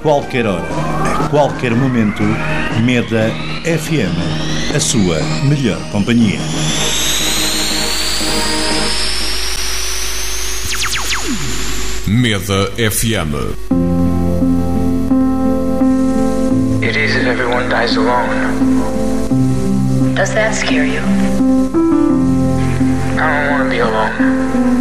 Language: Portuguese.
qualquer hora, a qualquer momento, Meda FM, a sua melhor companhia. Meda FM. It is if everyone dies alone. Does that scare you? I don't want to be alone.